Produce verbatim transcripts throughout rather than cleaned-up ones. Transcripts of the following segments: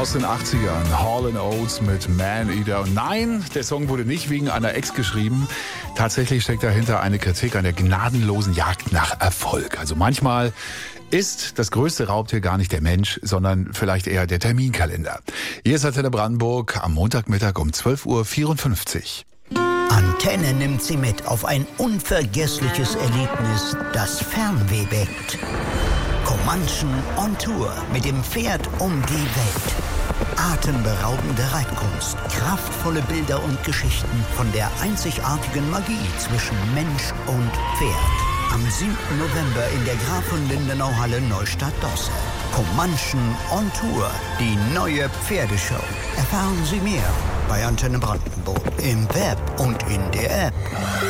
aus den achtzigern. Hall and Oates mit Man Eater. Und nein, der Song wurde nicht wegen einer Ex geschrieben. Tatsächlich steckt dahinter eine Kritik an der gnadenlosen Jagd nach Erfolg. Also manchmal ist das größte Raubtier gar nicht der Mensch, sondern vielleicht eher der Terminkalender. Hier ist Antenne Brandenburg am Montagmittag um zwölf Uhr vierundfünfzig. Antenne nimmt Sie mit auf ein unvergessliches Erlebnis, das Fernweh weckt. Comanchen on Tour mit dem Pferd um die Welt. Atemberaubende Reitkunst, kraftvolle Bilder und Geschichten von der einzigartigen Magie zwischen Mensch und Pferd. Am siebten November in der Graf von Lindenau-Halle Neustadt-Dosse. Comanchen on Tour, die neue Pferdeshow. Erfahren Sie mehr bei Antenne Brandenburg im Web und in der App.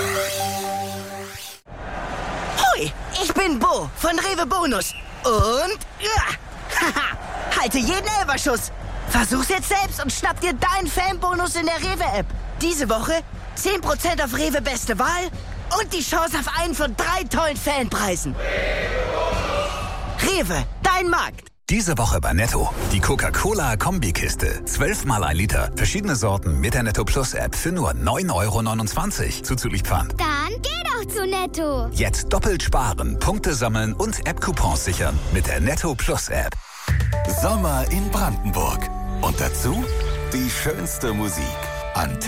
Hoi, ich bin Bo von Rewe Bonus. Und ja, haha, halte jeden Elberschuss. Versuch's jetzt selbst und schnapp dir deinen Fanbonus in der Rewe-App. Diese Woche zehn Prozent auf Rewe Beste Wahl und die Chance auf einen von drei tollen Fanpreisen. Rewe, dein Markt. Diese Woche bei Netto. Die Coca-Cola-Kombikiste. zwölf mal ein Liter. Verschiedene Sorten mit der Netto Plus App für nur neun Euro neunundzwanzig. Zuzüglich Pfand. Dann geh doch zu Netto. Jetzt doppelt sparen, Punkte sammeln und App-Coupons sichern mit der Netto Plus App. Sommer in Brandenburg. Und dazu die schönste Musik. Antenne